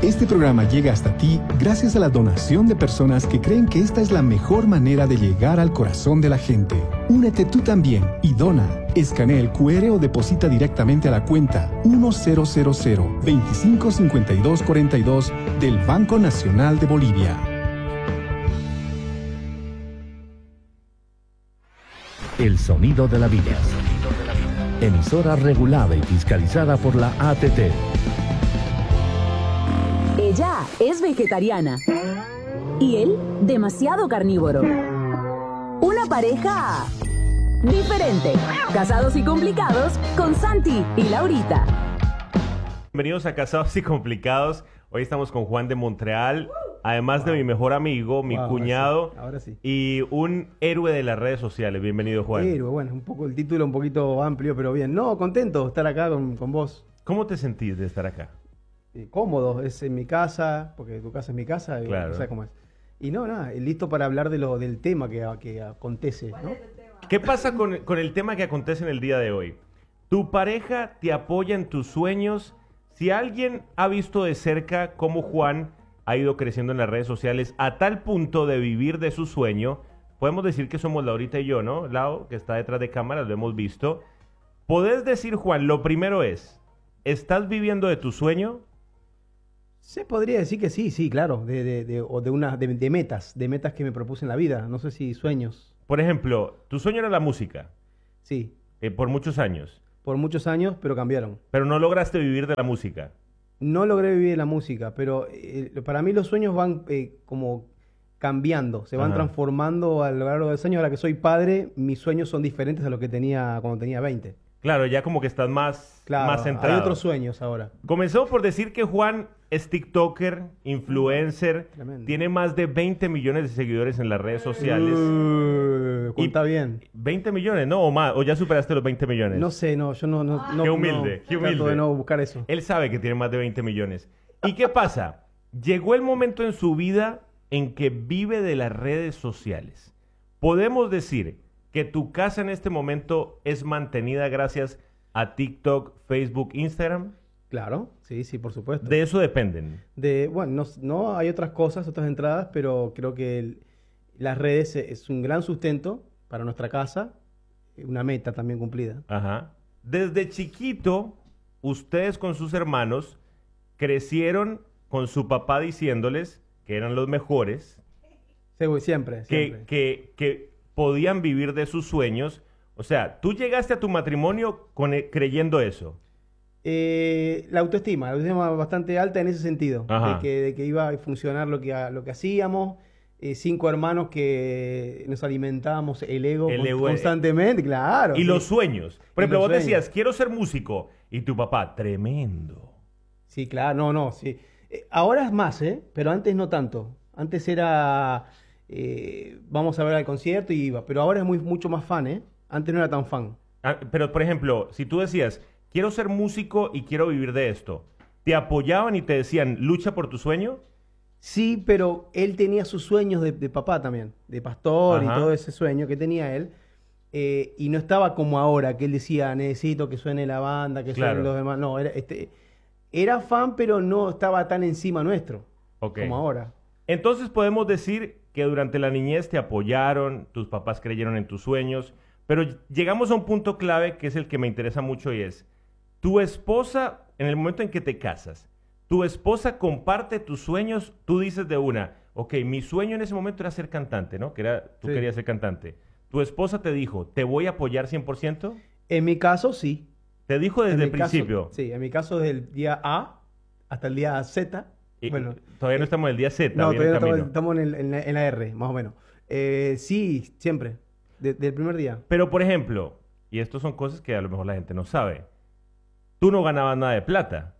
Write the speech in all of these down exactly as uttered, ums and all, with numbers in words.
Este programa llega hasta ti gracias a la donación de personas que creen que esta es la mejor manera de llegar al corazón de la gente. Únete tú también y dona. Escanea el cu erre o deposita directamente a la cuenta uno cero cero cero, veinticinco cincuenta y dos cuarenta y dos del Banco Nacional de Bolivia. El sonido de la vida. Emisora regulada y fiscalizada por la A T T. Ella es vegetariana y él demasiado carnívoro. Una pareja diferente, casados y complicados con Santi y Laurita. Bienvenidos a Casados y Complicados. Hoy estamos con Juan de Montreal, además wow. de mi mejor amigo, mi wow, cuñado ahora sí, ahora sí. y un héroe de las redes sociales. Bienvenido, Juan. Héroe, bueno, un poco el título un poquito amplio, pero bien. No, contento de estar acá con, con vos. ¿Cómo te sentís de estar acá? Eh, cómodo, es en mi casa, porque tu casa es mi casa, y claro. no sabes cómo es. Y no, nada, listo para hablar de lo, del tema que, que acontece, ¿no? ¿Qué pasa con, con el tema que acontece en el día de hoy? Tu pareja te apoya en tus sueños. Si alguien ha visto de cerca cómo Juan ha ido creciendo en las redes sociales a tal punto de vivir de su sueño, podemos decir que somos Laurita y yo, ¿no? Lau, que está detrás de cámaras, lo hemos visto. ¿Podés decir, Juan, lo primero es, ¿estás viviendo de tu sueño? Se podría decir que sí, sí, claro, de, de, de, o de, una, de, de metas, de metas que me propuse en la vida, no sé si sueños. Por ejemplo, tu sueño era la música. Sí. Eh, por muchos años. Por muchos años, pero cambiaron. Pero no lograste vivir de la música. No logré vivir de la música, pero eh, para mí los sueños van eh, como cambiando, se van Ajá. transformando a lo largo de los años. Ahora que soy padre, mis sueños son diferentes a los que tenía cuando tenía veinte. Claro, ya como que estás más, claro, más centrado. Hay otros sueños ahora. Comenzamos por decir que Juan es TikToker, influencer, Tremendo. Tiene más de veinte millones de seguidores en las redes sociales. Uh, cuenta bien. veinte millones, ¿no? O más, o ya superaste los veinte millones. No sé, no, yo no... no, no qué humilde, no, qué humilde. Trato de no buscar eso. Él sabe que tiene más de veinte millones. ¿Y qué pasa? Llegó el momento en su vida en que vive de las redes sociales. Podemos decir que tu casa en este momento es mantenida gracias a TikTok, Facebook, Instagram. Claro, sí, sí, por supuesto. De eso dependen. De, bueno, no, no hay otras cosas, otras entradas, pero creo que el, las redes es un gran sustento para nuestra casa, una meta también cumplida. Ajá. Desde chiquito, ustedes con sus hermanos crecieron con su papá diciéndoles que eran los mejores. Sí, siempre, siempre. Que, que, que podían vivir de sus sueños. O sea, tú llegaste a tu matrimonio con, creyendo eso. Eh, la autoestima, la autoestima bastante alta en ese sentido, de que, de que iba a funcionar lo que, lo que hacíamos, eh, cinco hermanos que nos alimentábamos el ego, el ego constantemente, eh, claro. Y sí. Los sueños. Por ejemplo, vos sueños. Decías, quiero ser músico, y tu papá, tremendo. Sí, claro, no, no, sí. Eh, ahora es más, ¿eh? Pero antes no tanto. Antes era, eh, vamos a ver al concierto y iba, pero ahora es muy, mucho más fan, ¿eh? Antes no era tan fan. Ah, pero, por ejemplo, si tú decías, quiero ser músico y quiero vivir de esto, ¿te apoyaban y te decían, lucha por tu sueño? Sí, pero él tenía sus sueños de, de papá también, de pastor. Ajá. Y todo ese sueño que tenía él. Eh, y no estaba como ahora, que él decía, necesito que suene la banda, que claro. suenen los demás. No, era, este, era fan, pero no estaba tan encima nuestro, okay. como ahora. Entonces podemos decir que durante la niñez te apoyaron, tus papás creyeron en tus sueños, pero llegamos a un punto clave que es el que me interesa mucho y es, tu esposa, en el momento en que te casas, tu esposa comparte tus sueños, tú dices de una, ok, mi sueño en ese momento era ser cantante, ¿no? Que era, tú sí. querías ser cantante. ¿Tu esposa te dijo, te voy a apoyar cien por ciento? En mi caso, sí. ¿Te dijo desde el principio? Caso, sí, en mi caso desde el día A hasta el día Z. Y, bueno, todavía no estamos en el día Z. No, todavía no estamos, estamos en, el, en, la, en la R, más o menos. Eh, sí, siempre, de, del primer día. Pero, por ejemplo, y esto son cosas que a lo mejor la gente no sabe, tú no ganabas nada de plata.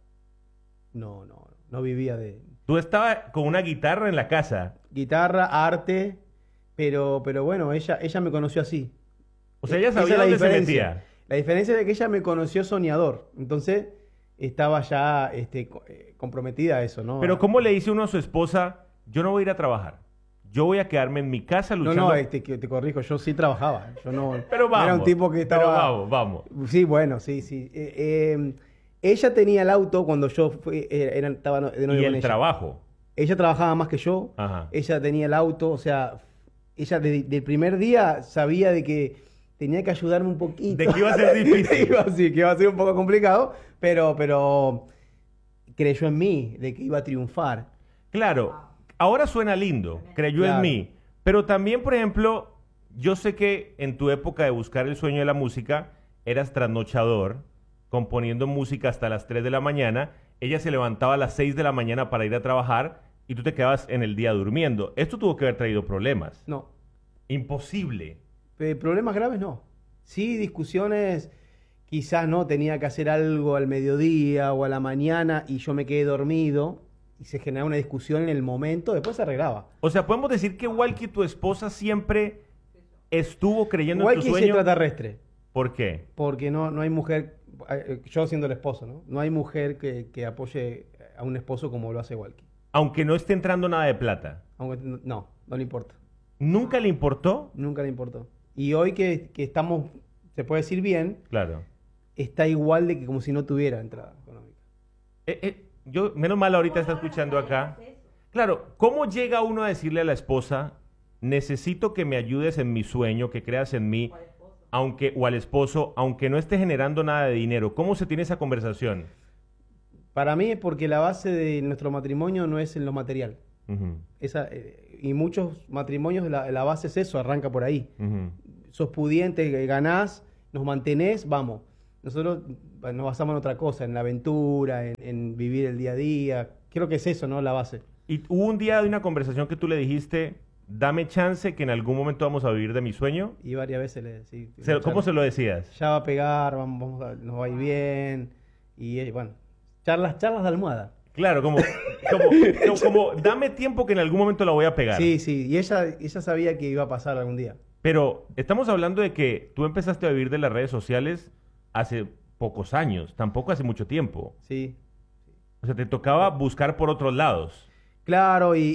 No, no, no vivía de... Tú estabas con una guitarra en la casa. Guitarra, arte, pero, pero bueno, ella, ella me conoció así. O sea, ella sabía dónde se metía. La diferencia es que ella me conoció soñador. Entonces, estaba ya este, comprometida a eso, ¿no? Pero ¿cómo le dice uno a su esposa, yo no voy a ir a trabajar? Yo voy a quedarme en mi casa luchando. No, no, este, te corrijo, yo sí trabajaba. Yo no, pero vamos, era un tipo que estaba... Pero vamos, vamos. Sí, bueno, sí, sí. Eh, eh, Ella tenía el auto cuando yo fui, era, estaba de novio ¿Y con el ella. trabajo? Ella trabajaba más que yo. Ajá. Ella tenía el auto, o sea, ella desde el primer día sabía de que tenía que ayudarme un poquito. De que iba a ser difícil. Iba, sí, que iba a ser un poco complicado, pero, pero creyó en mí, de que iba a triunfar. Claro, ahora suena lindo, creyó Claro. en mí. Pero también, por ejemplo, yo sé que en tu época de buscar el sueño de la música, eras trasnochador, componiendo música hasta las tres de la mañana. Ella se levantaba a las seis de la mañana para ir a trabajar y tú te quedabas en el día durmiendo. Esto tuvo que haber traído problemas. No. Imposible. Eh, problemas graves no. Sí, discusiones, quizás no, tenía que hacer algo al mediodía o a la mañana y yo me quedé dormido y se generaba una discusión en el momento, después se arreglaba. O sea, podemos decir que Walkie, tu esposa, siempre estuvo creyendo Igual en que tu es sueño. extraterrestre, ¿Por qué? porque no, no hay mujer, eh, yo siendo el esposo, ¿no? No hay mujer que, que apoye a un esposo como lo hace Walkie. Aunque no esté entrando nada de plata. Aunque no, no le importa. ¿Nunca le importó? Nunca le importó. Y hoy que, que estamos, se puede decir bien, Claro. está igual de que como si no tuviera entrada económica. Eh, eh, yo, menos mal ahorita está escuchando acá. Claro, ¿cómo llega uno a decirle a la esposa, necesito que me ayudes en mi sueño, que creas en mí, aunque, o al esposo, aunque no esté generando nada de dinero? ¿Cómo se tiene esa conversación? Para mí es porque la base de nuestro matrimonio no es en lo material. Ujú, Esa, eh, y muchos matrimonios, la, la base es eso, arranca por ahí. ujú. Sos pudiente, ganás, nos mantenés, vamos. Nosotros bueno, nos basamos en otra cosa, en la aventura, en, en vivir el día a día. Creo que es eso, ¿no? La base. Y hubo un día de una conversación que tú le dijiste, dame chance que en algún momento vamos a vivir de mi sueño. Y varias veces le sí, Se- ¿Cómo se lo decías? Ya va a pegar, vamos, vamos a- nos va a ir bien. Y eh, bueno, charlas, charlas de almohada. Claro, como, como, como, como, dame tiempo que en algún momento la voy a pegar. Sí, sí, y ella, ella sabía que iba a pasar algún día. Pero estamos hablando de que tú empezaste a vivir de las redes sociales hace pocos años, tampoco hace mucho tiempo. Sí. O sea, te tocaba buscar por otros lados. Claro, y,